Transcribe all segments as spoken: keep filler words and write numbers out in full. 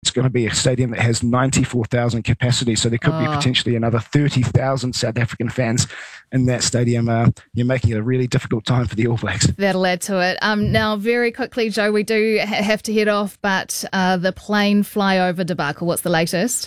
it's going to be a stadium that has ninety-four thousand capacity, so there could oh. be potentially another thirty thousand South African fans in that stadium. Uh, you're making it a really difficult time for the All Blacks. That'll add to it. Um, now, very quickly, Joe, we do ha- have to head off, but uh, the plane flyover debacle, what's the latest?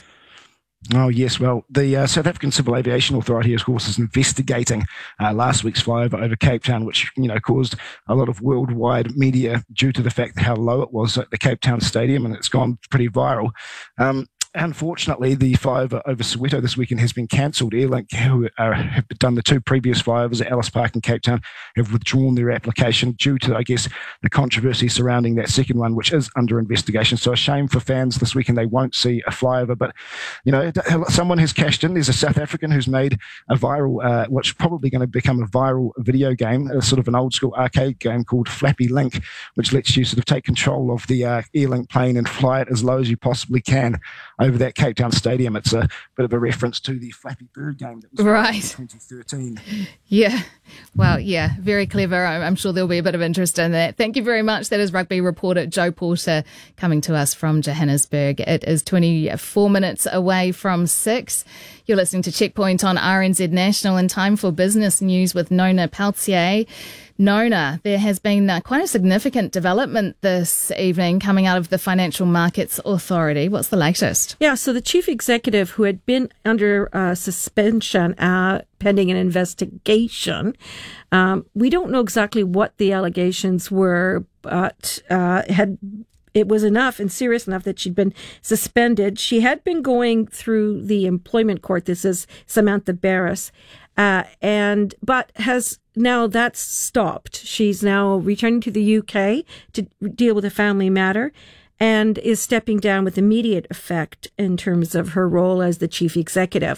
Oh, yes. Well, the uh, South African Civil Aviation Authority, of course, is investigating uh, last week's flyover over Cape Town, which, you know, caused a lot of worldwide media due to the fact how low it was at the Cape Town Stadium, and it's gone pretty viral. Um, Unfortunately, the flyover over Soweto this weekend has been cancelled. Airlink, who are, have done the two previous flyovers at Ellis Park and Cape Town, have withdrawn their application due to, I guess, the controversy surrounding that second one, which is under investigation. So a shame for fans this weekend. They won't see a flyover. But, you know, someone has cashed in. There's a South African who's made a viral, uh, what's probably going to become a viral video game, a sort of an old-school arcade game called Flappy Link, which lets you sort of take control of the uh, Airlink plane and fly it as low as you possibly can over that Cape Town stadium. It's a bit of a reference to the Flappy Bird game that was right. in twenty thirteen. Yeah. Well, yeah, very clever. I'm sure there'll be a bit of interest in that. Thank you very much. That is rugby reporter Joe Porter coming to us from Johannesburg. It is twenty-four minutes away from six. You're listening to Checkpoint on R N Z National, and time for business news with Nona Peltier. Nona, there has been uh, quite a significant development this evening coming out of the Financial Markets Authority. What's the latest? Yeah, so the chief executive, who had been under uh, suspension uh, pending an investigation, um, we don't know exactly what the allegations were, but uh, had it was enough and serious enough that she'd been suspended. She had been going through the employment court. This is Samantha Barris. Uh, and, but has now that's stopped. She's now returning to the U K to deal with a family matter and is stepping down with immediate effect in terms of her role as the chief executive.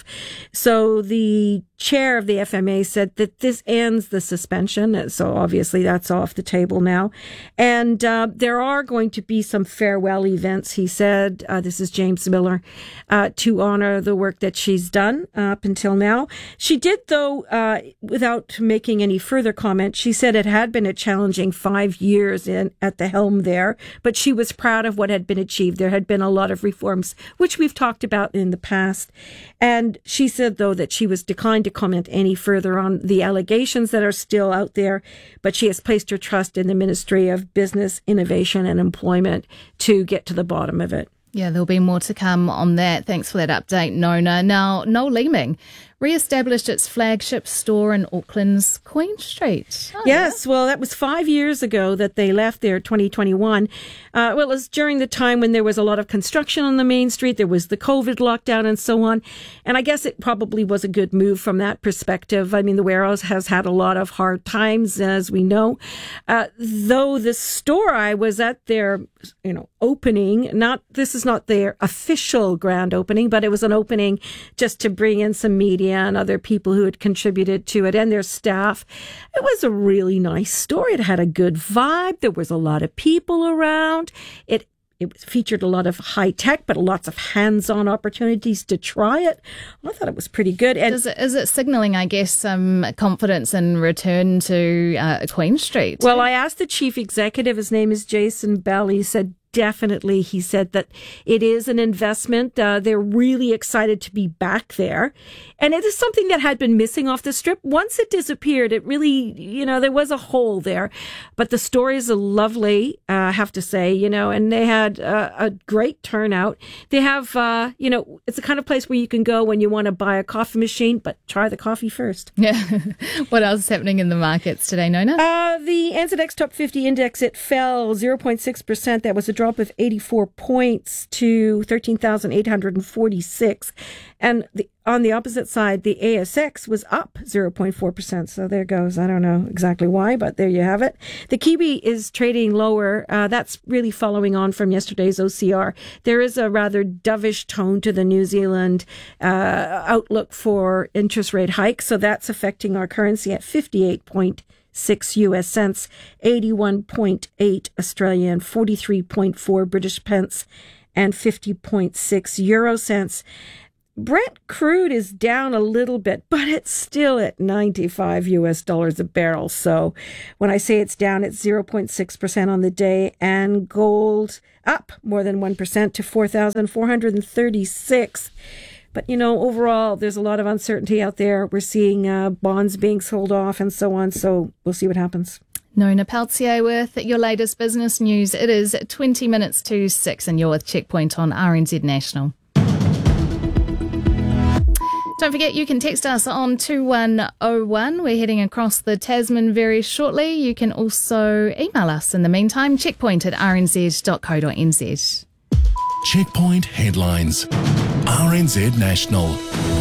So the chair of the F M A said that this ends the suspension. So obviously that's off the table now. And uh, there are going to be some farewell events, he said. Uh, this is James Miller, uh, to honor the work that she's done uh, up until now. She did, though, uh, without making any further comment, she said it had been a challenging five years in at the helm there, but she was proud of what had been achieved. There had been a lot of reforms, which we've talked about in the past. And she said, though, that she was declined to comment any further on the allegations that are still out there, but she has placed her trust in the Ministry of Business, Innovation and Employment to get to the bottom of it. Yeah, there'll be more to come on that. Thanks for that update, Nona. Now, Noel Leeming re-established its flagship store in Auckland's Queen Street. Oh, yes, well, that was five years ago that they left there, twenty twenty-one. Uh, well, it was during the time when there was a lot of construction on the main street. There was the COVID lockdown and so on. And I guess it probably was a good move from that perspective. I mean, the warehouse has had a lot of hard times, as we know. Uh, though the store, I was at their, you know, opening, not, this is not their official grand opening, but it was an opening just to bring in some media and other people who had contributed to it and their staff. It was a really nice store. It had a good vibe. There was a lot of people around. It It featured a lot of high tech, but lots of hands-on opportunities to try it. I thought it was pretty good. And is it, is it signaling, I guess, some confidence in return to uh, Queen Street? Well, I asked the chief executive. His name is Jason Bell. He said, definitely. He said that it is an investment. Uh, they're really excited to be back there. And it is something that had been missing off the strip. Once it disappeared, it really, you know, there was a hole there. But the stories are lovely, uh, I have to say, you know, and they had uh, a great turnout. They have, uh, you know, it's the kind of place where you can go when you want to buy a coffee machine, but try the coffee first. Yeah. What else is happening in the markets today, Nona? Uh, the N Z X Top fifty Index, it fell zero point six percent. That was a drop of eighty-four points to thirteen thousand eight hundred forty-six. And the, on the opposite side, the A S X was up zero point four percent. So there goes. I don't know exactly why, but there you have it. The Kiwi is trading lower. Uh, that's really following on from yesterday's O C R. There is a rather dovish tone to the New Zealand uh, outlook for interest rate hikes. So that's affecting our currency at fifty-eight point six U S cents, eighty-one point eight Australian, forty-three point four British pence, and fifty point six euro cents. Brent crude is down a little bit, but it's still at ninety-five U S dollars a barrel. So when I say it's down, it's zero point six percent on the day, and gold up more than one percent to four thousand four hundred thirty-six. But, you know, overall, there's a lot of uncertainty out there. We're seeing uh, bonds being sold off and so on. So we'll see what happens. Nona Peltier with your latest business news. It is twenty minutes to six and you're with Checkpoint on R N Z National. Don't forget, you can text us on two one oh one. We're heading across the Tasman very shortly. You can also email us in the meantime, checkpoint at r n z dot co dot n z. Checkpoint headlines. R N Z National.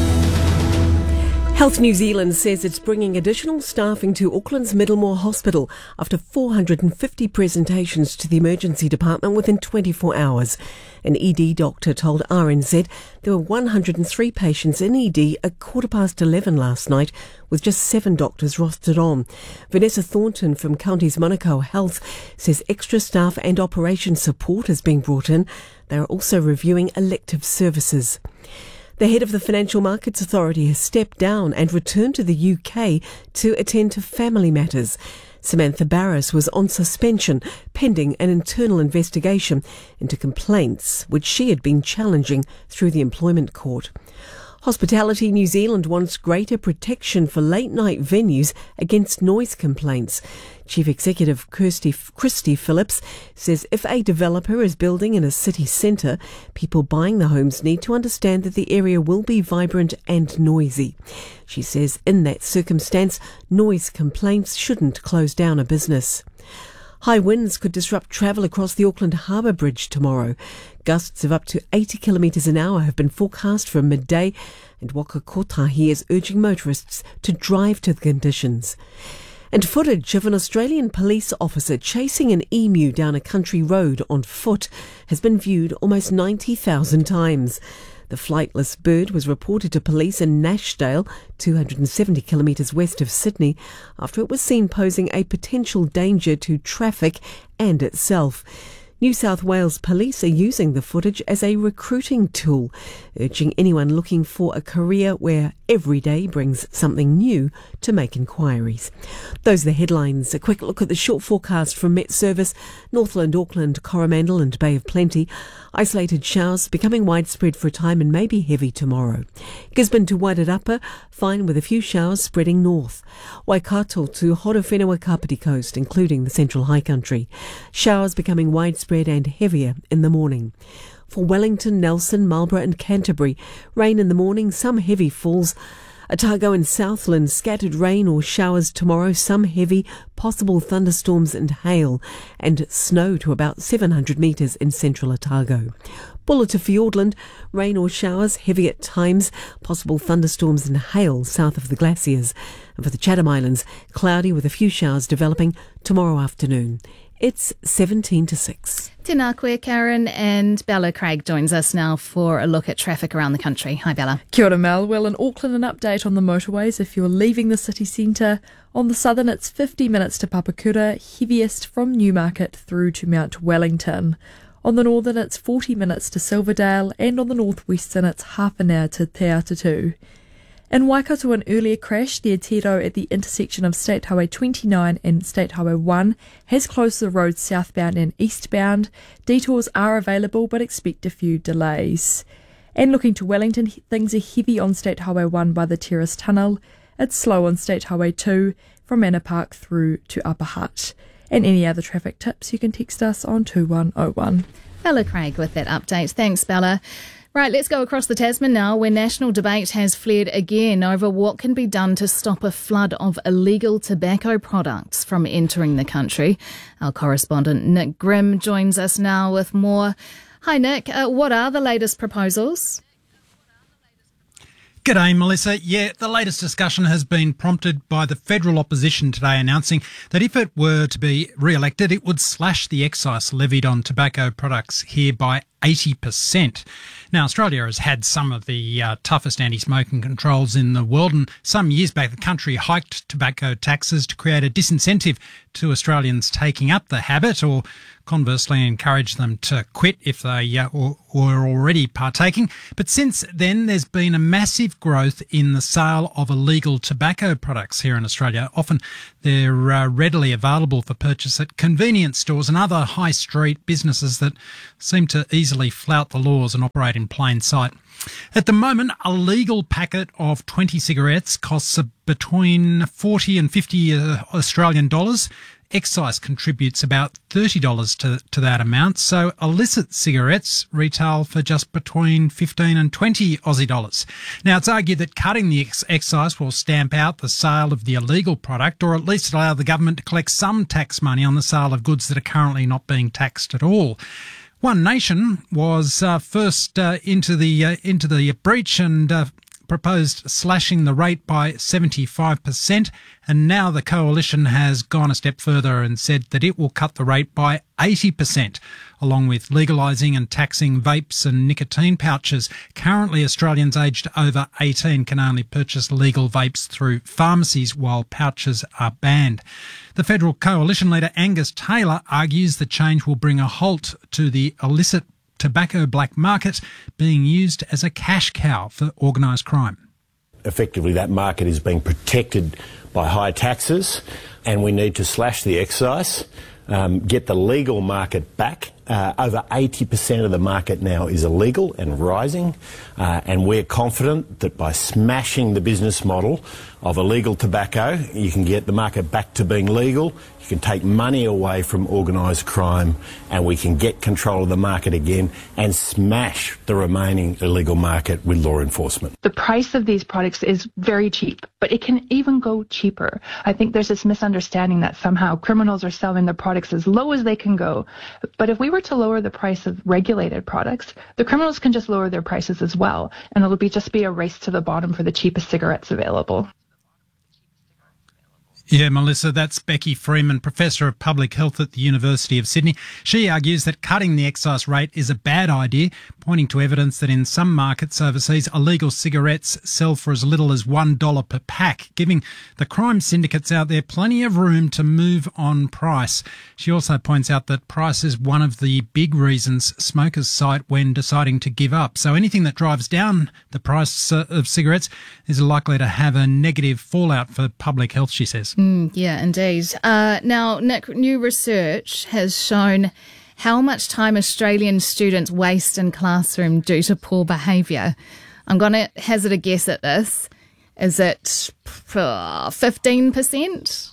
Health New Zealand says it's bringing additional staffing to Auckland's Middlemore Hospital after four hundred fifty presentations to the emergency department within twenty-four hours. An E D doctor told R N Z there were one hundred three patients in E D at quarter past eleven last night, with just seven doctors rostered on. Vanessa Thornton from Counties Manukau Health says extra staff and operation support is being brought in. They are also reviewing elective services. The head of the Financial Markets Authority has stepped down and returned to the U K to attend to family matters. Samantha Barris was on suspension pending an internal investigation into complaints which she had been challenging through the Employment Court. Hospitality New Zealand wants greater protection for late-night venues against noise complaints. Chief Executive Kirsty, Christy Phillips says if a developer is building in a city centre, people buying the homes need to understand that the area will be vibrant and noisy. She says in that circumstance, noise complaints shouldn't close down a business. High winds could disrupt travel across the Auckland Harbour Bridge tomorrow. Gusts of up to eighty kilometres an hour have been forecast from midday, and Waka Kotahi is urging motorists to drive to the conditions. And footage of an Australian police officer chasing an emu down a country road on foot has been viewed almost ninety thousand times. The flightless bird was reported to police in Nashdale, two hundred seventy kilometres west of Sydney, after it was seen posing a potential danger to traffic and itself. New South Wales Police are using the footage as a recruiting tool, urging anyone looking for a career where every day brings something new to make inquiries. Those are the headlines. A quick look at the short forecast from Met Service. Northland, Auckland, Coromandel and Bay of Plenty. Isolated showers becoming widespread for a time and may be heavy tomorrow. Gisborne to Wairarapa, fine with a few showers spreading north. Waikato to Horowhenua Kapiti Coast, including the Central High Country. Showers becoming widespread and heavier in the morning. For Wellington, Nelson, Marlborough and Canterbury, rain in the morning, some heavy falls. Otago and Southland, scattered rain or showers tomorrow, some heavy, possible thunderstorms and hail, and snow to about seven hundred metres in central Otago. Bulla to Fiordland, rain or showers, heavy at times, possible thunderstorms and hail south of the glaciers. And for the Chatham Islands, cloudy with a few showers developing tomorrow afternoon. It's seventeen to six. Tēnā koe, Karen, and Bella Craig joins us now for a look at traffic around the country. Hi, Bella. Kia ora, Mel. Well, in Auckland, an update on the motorways. If you're leaving the city centre, on the southern, it's fifty minutes to Papakura, heaviest from Newmarket through to Mount Wellington. On the northern, it's forty minutes to Silverdale, and on the northwestern, it's half an hour to Te Atatu. In Waikato, an earlier crash near Tiro at the intersection of State Highway twenty-nine and State Highway one has closed the roads southbound and eastbound. Detours are available, but expect a few delays. And looking to Wellington, things are heavy on State Highway one by the Terrace Tunnel. It's slow on State Highway two from Manor Park through to Upper Hutt. And any other traffic tips, you can text us on two one oh one. Bella Craig with that update. Thanks, Bella. Right, let's go across the Tasman now, where national debate has flared again over what can be done to stop a flood of illegal tobacco products from entering the country. Our correspondent Nick Grimm joins us now with more. Hi, Nick. Uh, what are the latest proposals? G'day, Melissa. Yeah, the latest discussion has been prompted by the federal opposition today announcing that if it were to be re-elected, it would slash the excise levied on tobacco products here by eighty percent. Now, Australia has had some of the uh, toughest anti-smoking controls in the world, and some years back the country hiked tobacco taxes to create a disincentive to Australians taking up the habit, or conversely encourage them to quit if they uh, or, or already partaking. But since then, there's been a massive growth in the sale of illegal tobacco products here in Australia. Often they're uh, readily available for purchase at convenience stores and other high street businesses that seem to easily flout the laws and operate in plain sight. At the moment, a legal packet of twenty cigarettes costs between forty and fifty uh, Australian dollars. Excise contributes about thirty dollars to, to that amount, so illicit cigarettes retail for just between fifteen and twenty Aussie dollars. Now, it's argued that cutting the ex- excise will stamp out the sale of the illegal product, or at least allow the government to collect some tax money on the sale of goods that are currently not being taxed at all. One Nation was uh, first uh, into the uh, into the breach and uh, proposed slashing the rate by seventy-five percent, and now the coalition has gone a step further and said that it will cut the rate by eighty percent, along with legalising and taxing vapes and nicotine pouches. Currently, Australians aged over eighteen can only purchase legal vapes through pharmacies, while pouches are banned. The federal coalition leader Angus Taylor argues the change will bring a halt to the illicit tobacco black market being used as a cash cow for organised crime. Effectively, that market is being protected by high taxes, and we need to slash the excise, um, get the legal market back. Uh, over eighty percent of the market now is illegal and rising, uh, and we're confident that by smashing the business model of illegal tobacco, you can get the market back to being legal, you can take money away from organised crime, and we can get control of the market again and smash the remaining illegal market with law enforcement. The price of these products is very cheap, but it can even go cheaper. I think there's this misunderstanding that somehow criminals are selling the products as low as they can go. But if we were to lower the price of regulated products, the criminals can just lower their prices as well, and it'll be just be a race to the bottom for the cheapest cigarettes available. Yeah, Melissa, that's Becky Freeman, Professor of Public Health at the University of Sydney. She argues that cutting the excise rate is a bad idea, pointing to evidence that in some markets overseas, illegal cigarettes sell for as little as one dollar per pack, giving the crime syndicates out there plenty of room to move on price. She also points out that price is one of the big reasons smokers cite when deciding to give up. So anything that drives down the price of cigarettes is likely to have a negative fallout for public health, she says. Mm, yeah, indeed. Uh, now, Nick, new research has shown how much time Australian students waste in classroom due to poor behaviour. I'm going to hazard a guess at this. Is it uh, fifteen percent?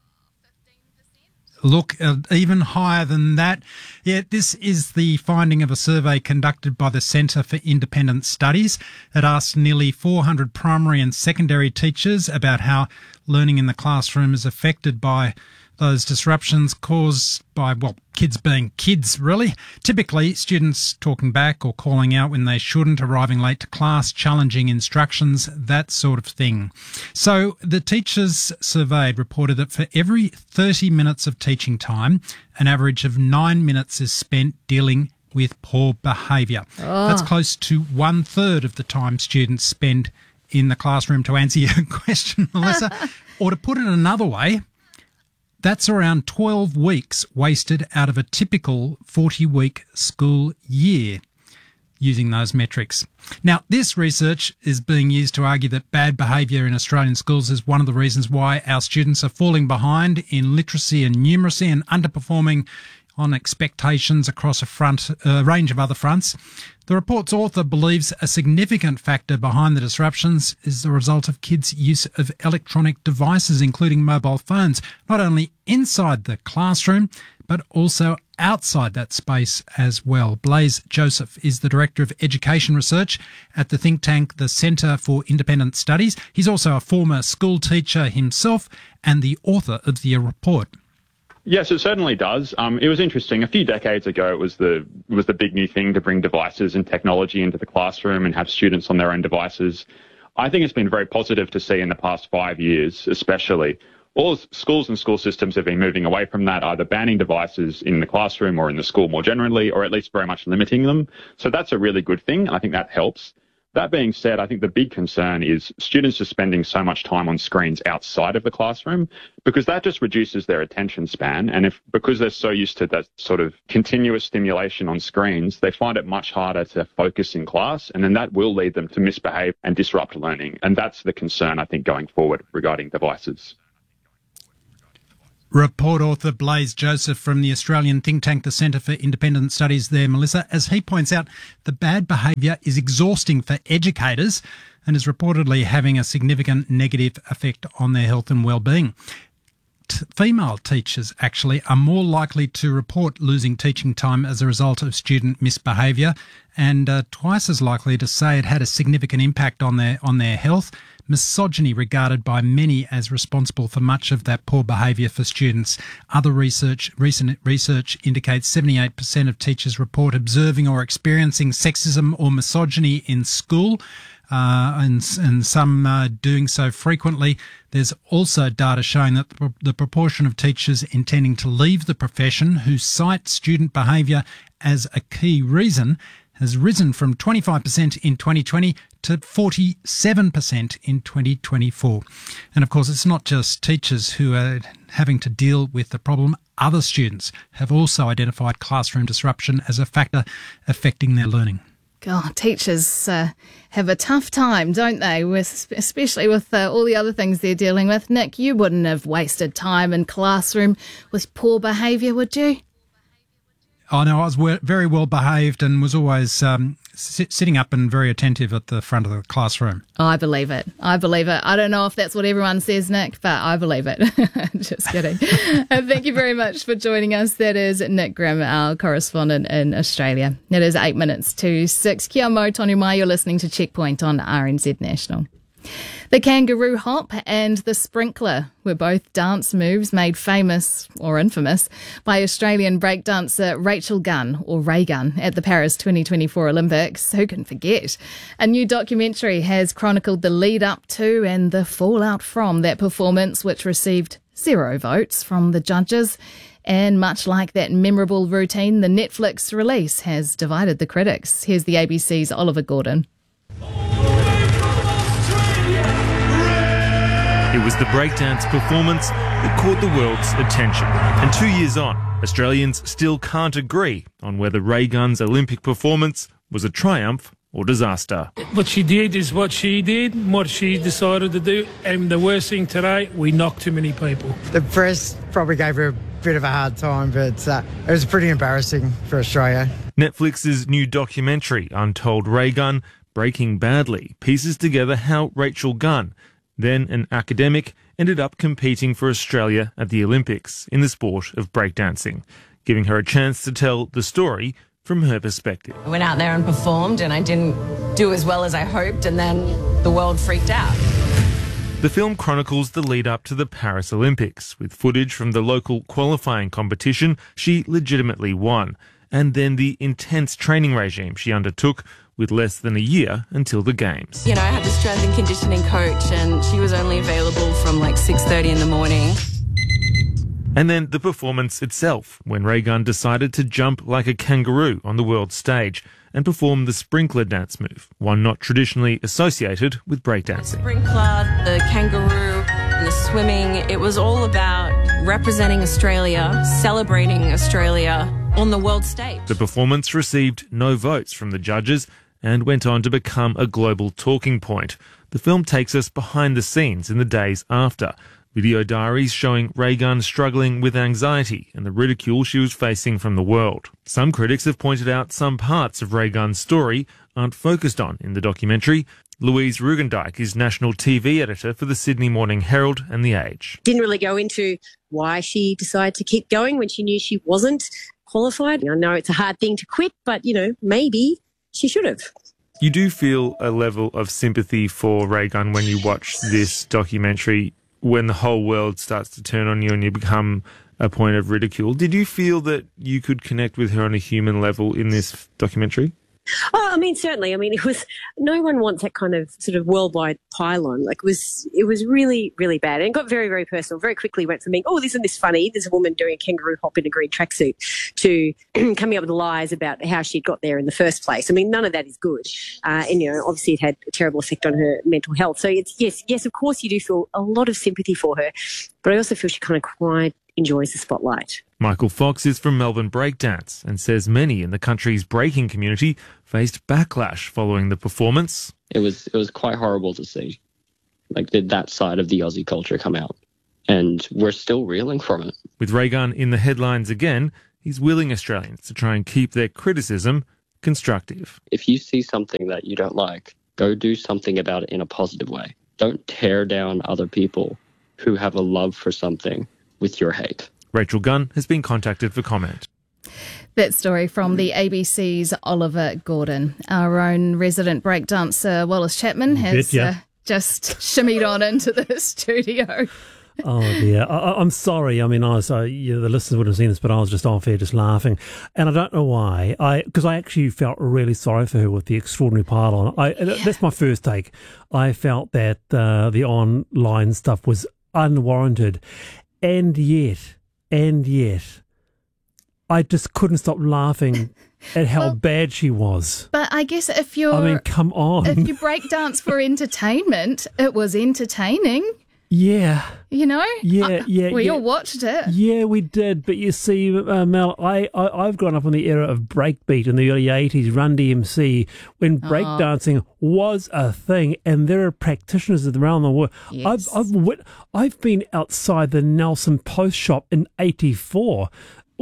Look, uh, even higher than that. Yeah, this is the finding of a survey conducted by the Centre for Independent Studies. It asked nearly four hundred primary and secondary teachers about how learning in the classroom is affected by those disruptions caused by, well, kids being kids, really. Typically, students talking back or calling out when they shouldn't, arriving late to class, challenging instructions, that sort of thing. So the teachers surveyed reported that for every thirty minutes of teaching time, an average of nine minutes is spent dealing with poor behaviour. Oh. That's close to one third of the time students spend in the classroom, to answer your question, Melissa. Or to put it another way, that's around twelve weeks wasted out of a typical forty-week school year using those metrics. Now, this research is being used to argue that bad behaviour in Australian schools is one of the reasons why our students are falling behind in literacy and numeracy and underperforming on expectations across a front, uh, range of other fronts. The report's author believes a significant factor behind the disruptions is the result of kids' use of electronic devices, including mobile phones, not only inside the classroom, but also outside that space as well. Blaise Joseph is the Director of Education Research at the think tank, the Centre for Independent Studies. He's also a former school teacher himself and the author of the report. Yes, it certainly does. Um, it was interesting. A few decades ago, it was the it was the big new thing to bring devices and technology into the classroom and have students on their own devices. I think it's been very positive to see in the past five years, especially, all schools and school systems have been moving away from that, either banning devices in the classroom or in the school more generally, or at least very much limiting them. So that's a really good thing. I think that helps. That being said, I think the big concern is students are spending so much time on screens outside of the classroom, because that just reduces their attention span. And if because they're so used to that sort of continuous stimulation on screens, they find it much harder to focus in class, and then that will lead them to misbehave and disrupt learning. And that's the concern, I think, going forward regarding devices. Report author Blaise Joseph from the Australian think tank, the Centre for Independent Studies there, Melissa. As he points out, the bad behaviour is exhausting for educators and is reportedly having a significant negative effect on their health and well-being. T- female teachers actually are more likely to report losing teaching time as a result of student misbehaviour, and uh, twice as likely to say it had a significant impact on their on their health. Misogyny regarded by many as responsible for much of that poor behaviour for students. Other research, recent research indicates seventy-eight percent of teachers report observing or experiencing sexism or misogyny in school, uh, and, and some uh, doing so frequently. There's also data showing that the, the proportion of teachers intending to leave the profession who cite student behaviour as a key reason has risen from twenty-five percent in twenty twenty to forty-seven percent in twenty twenty-four. And of course, it's not just teachers who are having to deal with the problem. Other students have also identified classroom disruption as a factor affecting their learning. God, teachers uh, have a tough time, don't they? With, especially with uh, all the other things they're dealing with. Nick, you wouldn't have wasted time in classroom with poor behaviour, would you? Oh, no, I was very well behaved and was always um, sit, sitting up and very attentive at the front of the classroom. I believe it. I believe it. I don't know if that's what everyone says, Nick, but I believe it. Just kidding. And thank you very much for joining us. That is Nick Grimm, our correspondent in Australia. It is eight minutes to six. Kia mau tonu mai. You're listening to Checkpoint on R N Z National. The kangaroo hop and the sprinkler were both dance moves made famous or infamous by Australian breakdancer Rachel Gunn, or Ray Gunn, at the Paris twenty twenty-four Olympics. Who can forget? A new documentary has chronicled the lead up to and the fallout from that performance, which received zero votes from the judges. And much like that memorable routine, the Netflix release has divided the critics. Here's the A B C's Oliver Gordon. It was the breakdance performance that caught the world's attention. And two years on, Australians still can't agree on whether Ray Gunn's Olympic performance was a triumph or disaster. What she did is what she did, what she decided to do. And the worst thing today, we knocked too many people. The press probably gave her a bit of a hard time, but uh, it was pretty embarrassing for Australia. Netflix's new documentary, Untold Ray Gunn, Breaking Badly, pieces together how Rachel Gunn, then an academic, ended up competing for Australia at the Olympics in the sport of breakdancing, giving her a chance to tell the story from her perspective. I went out there and performed and I didn't do as well as I hoped, and then the world freaked out. The film chronicles the lead up to the Paris Olympics, with footage from the local qualifying competition she legitimately won, and then the intense training regime she undertook with less than a year until the Games. You know, I had the strength and conditioning coach, and she was only available from like six thirty in the morning. And then the performance itself, when Ray Gunn decided to jump like a kangaroo on the world stage and perform the sprinkler dance move, one not traditionally associated with breakdancing. The sprinkler, the kangaroo, and the swimming, it was all about representing Australia, celebrating Australia on the world stage. The performance received no votes from the judges and went on to become a global talking point. The film takes us behind the scenes in the days after. Video diaries showing Ray Gunn struggling with anxiety and the ridicule she was facing from the world. Some critics have pointed out some parts of Ray Gunn's story aren't focused on in the documentary. Louise Rugendijk is national T V editor for the Sydney Morning Herald and The Age. Didn't really go into why she decided to keep going when she knew she wasn't qualified. I know it's a hard thing to quit, but, you know, maybe she should have. You do feel a level of sympathy for Ray Gunn when you watch this documentary, when the whole world starts to turn on you and you become a point of ridicule. Did you feel that you could connect with her on a human level in this documentary? Oh, I mean, certainly. I mean, it was, no one wants that kind of sort of worldwide pylon. Like, it was, it was really, really bad. And it got very, very personal. Very quickly went from being, oh, isn't this funny? There's a woman doing a kangaroo hop in a green tracksuit, to coming up with lies about how she got there in the first place. I mean, none of that is good. Uh, and, you know, obviously it had a terrible effect on her mental health. So it's, yes, yes, of course you do feel a lot of sympathy for her. But I also feel she kind of quite enjoys the spotlight. Michael Fox is from Melbourne Breakdance and says many in the country's breaking community faced backlash following the performance. It was it was quite horrible to see, like, did that side of the Aussie culture come out, and we're still reeling from it. With Raygun in the headlines again, he's willing Australians to try and keep their criticism constructive. If you see something that you don't like, go do something about it in a positive way. Don't tear down other people who have a love for something with your hate. Rachel Gunn has been contacted for comment. That story from the A B C's Oliver Gordon. Our own resident breakdancer Wallace Chapman has uh, just shimmied on into the studio. Oh dear, I, I'm sorry. I mean, I was, uh, you know, the listeners wouldn't have seen this, but I was just off here just laughing. And I don't know why. I Because I actually felt really sorry for her with the extraordinary pylon. I, yeah. That's my first take. I felt that uh, the online stuff was unwarranted. And yet, and yet, I just couldn't stop laughing at how well, bad she was. But I guess if you're... I mean, come on. If you break dance for entertainment, it was entertaining. Yeah. You know? Yeah, yeah. We yeah. all watched it. Yeah, we did. But you see, uh, Mel, I, I, I've grown up in the era of breakbeat in the early eighties, Run D M C, when breakdancing oh. was a thing, and there are practitioners around the world. Yes. I've, I've, I've been outside the Nelson Post shop in eighty-four.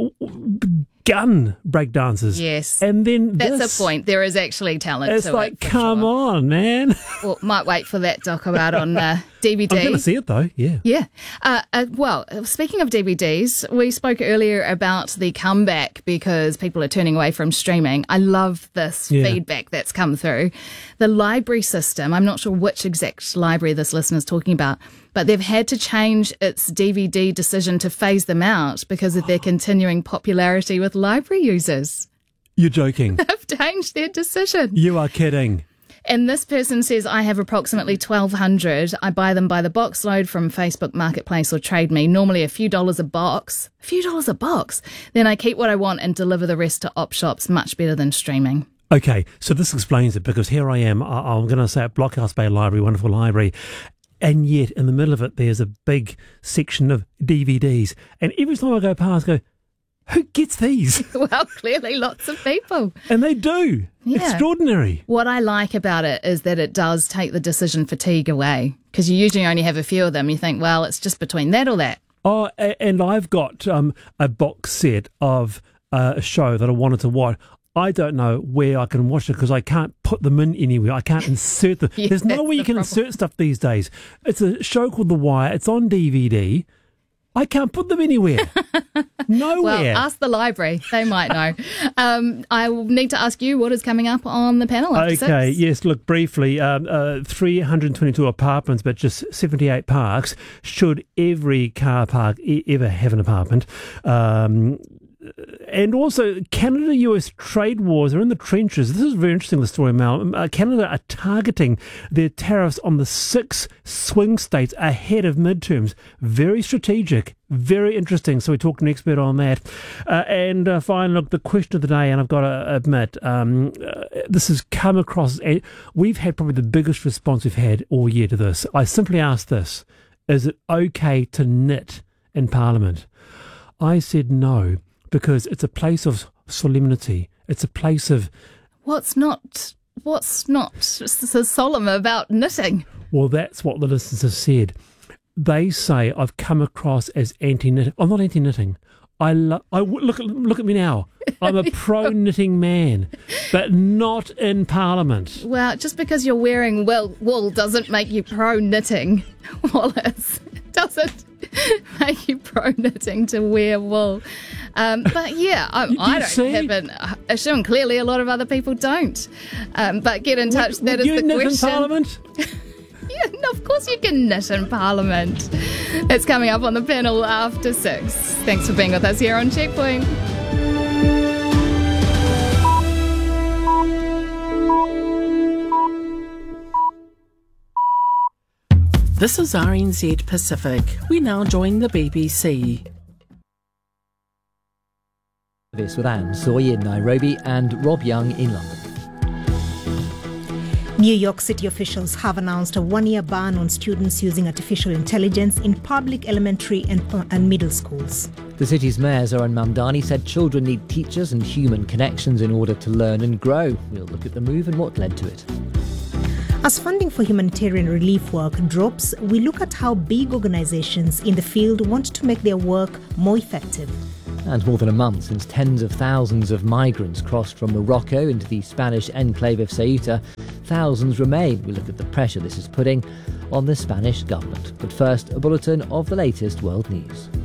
Gun breakdancers. Yes. And then That's this, the point. There is actually talent It's to like, it. It's come sure. on, man. Well, might wait for that doc out on uh, D V D. I'm going to see it, though, yeah. Yeah. Uh, uh, well, speaking of D V Ds, we spoke earlier about the comeback because people are turning away from streaming. I love this Yeah. feedback that's come through. The library system, I'm not sure which exact library this listener is talking about, but they've had to change its D V D decision to phase them out because of their continuing popularity with library users. You're joking. They've changed their decision. You are kidding. And this person says, I have approximately twelve hundred. I buy them by the box load from Facebook Marketplace or Trade Me, normally a few dollars a box. A few dollars a box. Then I keep what I want and deliver the rest to op shops, much better than streaming. Okay, so this explains it, because here I am, I- I'm going to say at Blockhouse Bay Library, wonderful library, and yet in the middle of it there's a big section of D V Ds. And every time I go past, I go, who gets these? Well, clearly lots of people. And they do. Yeah. Extraordinary. What I like about it is that it does take the decision fatigue away, because you usually only have a few of them. You think, well, it's just between that or that. Oh, a- and I've got um, a box set of uh, a show that I wanted to watch. I don't know where I can watch it because I can't put them in anywhere. I can't insert them. Yeah, There's no way the you can problem. insert stuff these days. It's a show called The Wire. It's on D V D. I can't put them anywhere. Nowhere. Well, ask the library. They might know. um, I will need to ask you what is coming up on the panel after Okay, six. yes, look, briefly, um, uh, three hundred twenty-two apartments, but just seventy-eight parks. Should every car park e- ever have an apartment? Um, and also, Canada-U S trade wars are in the trenches. This is very interesting, the story, Mal. Uh, Canada are targeting their tariffs on the six swing states ahead of midterms. Very strategic, very interesting. So we talked to an expert on that. Uh, and uh, finally, look, the question of the day, and I've got to admit, um, uh, this has come across, and we've had probably the biggest response we've had all year to this. I simply asked this, is it okay to knit in Parliament? I said no, because it's a place of solemnity. It's a place of... What's not What's not so solemn about knitting? Well, that's what the listeners have said. They say I've come across as anti-knitting. I'm not anti-knitting. I, lo- I w- look, at, look at me now. I'm a pro-knitting man, but not in Parliament. Well, just because you're wearing wool, wool doesn't make you pro-knitting, Wallace. Doesn't make you pro-knitting to wear wool. Um, but yeah, I, You- I you don't see? have an issue, and clearly a lot of other people don't. Um, but get in touch. Would, that would is you the knit question. in Parliament? Yeah, no, of course you can knit in Parliament. It's coming up on the panel after six. Thanks for being with us here on Checkpoint. This is R N Z Pacific. We now join the B B C. This with Anne Soy in Nairobi and Rob Young in London. New York City officials have announced a one-year ban on students using artificial intelligence in public elementary and, and middle schools. The city's mayor, Zoran Mamdani, said children need teachers and human connections in order to learn and grow. We'll look at the move and what led to it. As funding for humanitarian relief work drops, we look at how big organisations in the field want to make their work more effective. And more than a month since tens of thousands of migrants crossed from Morocco into the Spanish enclave of Ceuta, thousands remain. We look at the pressure this is putting on the Spanish government. But first, a bulletin of the latest world news.